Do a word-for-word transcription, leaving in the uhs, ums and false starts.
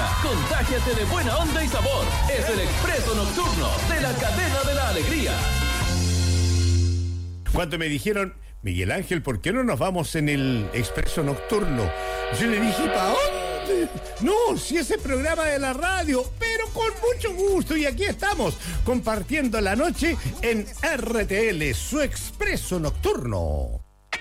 alegría. Contágiate de buena onda y sabor. Es el Expreso Nocturno de la Cadena de la Alegría. Cuando me dijeron, Miguel Ángel, ¿por qué no nos vamos en el Expreso Nocturno? Yo le dije, ¿para dónde? No, si ese programa de la radio, pero con mucho gusto. Y aquí estamos, compartiendo la noche en R T L, su Expreso Nocturno.